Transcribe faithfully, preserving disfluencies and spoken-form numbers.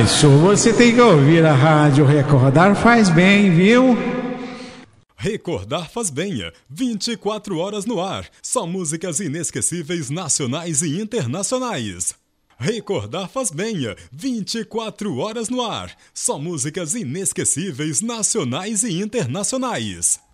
Márcio, você tem que ouvir a rádio Recordar faz bem, viu? Recordar faz bem, vinte e quatro horas no ar, só músicas inesquecíveis nacionais e internacionais. Recordar faz bem, vinte e quatro horas no ar, só músicas inesquecíveis nacionais e internacionais.